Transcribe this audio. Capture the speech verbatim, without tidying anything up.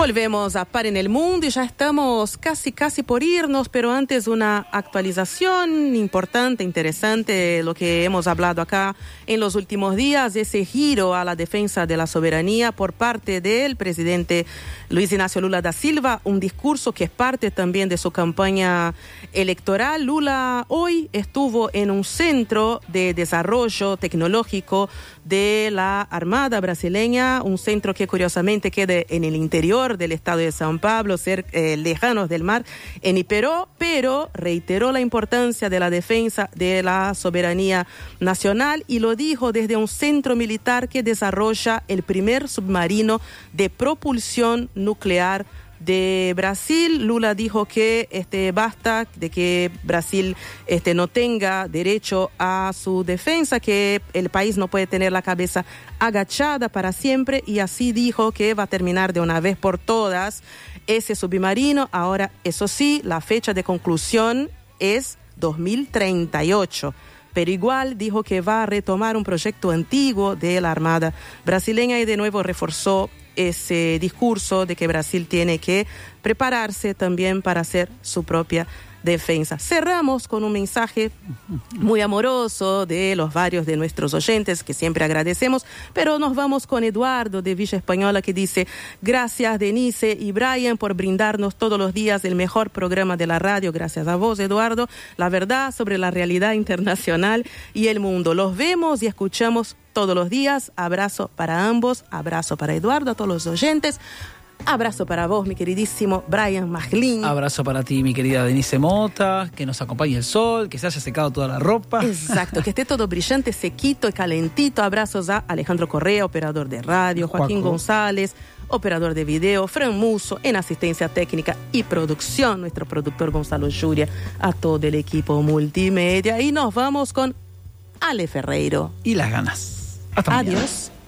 Volvemos a Par en el Mundo y ya estamos casi, casi por irnos, pero antes una actualización importante, interesante, lo que hemos hablado acá en los últimos días, ese giro a la defensa de la soberanía por parte del presidente Luis Ignacio Lula da Silva, un discurso que es parte también de su campaña electoral. Lula hoy estuvo en un centro de desarrollo tecnológico de la Armada brasileña, un centro que curiosamente queda en el interior del estado de São Paulo, cerca, eh, lejanos del mar, en Iperó, pero reiteró la importancia de la defensa de la soberanía nacional y lo dijo desde un centro militar que desarrolla el primer submarino de propulsión nuclear de Brasil. Lula dijo que este basta de que Brasil este no tenga derecho a su defensa, que el país no puede tener la cabeza agachada para siempre, y así dijo que va a terminar de una vez por todas ese submarino. Ahora, eso sí, la fecha de conclusión es dos mil treinta y ocho. Pero igual dijo que va a retomar un proyecto antiguo de la Armada brasileña y de nuevo reforzó ese discurso de que Brasil tiene que prepararse también para hacer su propia defensa. Cerramos con un mensaje muy amoroso de los varios de nuestros oyentes que siempre agradecemos, pero nos vamos con Eduardo de Villa Española, que dice: gracias Denise y Brian por brindarnos todos los días el mejor programa de la radio. Gracias a vos, Eduardo, la verdad sobre la realidad internacional y el mundo. Los vemos y escuchamos todos los días. Abrazo para ambos, abrazo para Eduardo, a todos los oyentes. Abrazo para vos, mi queridísimo Brian Maglin. Abrazo para ti, mi querida Denise Mota, que nos acompañe el sol, que se haya secado toda la ropa. Exacto, que esté todo brillante, sequito y calentito. Abrazos a Alejandro Correa, operador de radio, Joaquín Juaco González, operador de video, Fran Muso en asistencia técnica y producción, nuestro productor Gonzalo Yuria, a todo el equipo multimedia. Y nos vamos con Ale Ferreiro. Y las ganas. Hasta mañana. Adiós.